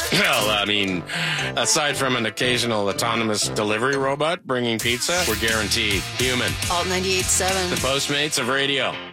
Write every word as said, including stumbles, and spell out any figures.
Well, I mean, aside from an occasional autonomous delivery robot bringing pizza, we're guaranteed human. Alt ninety-eight point seven. The Postmates of radio.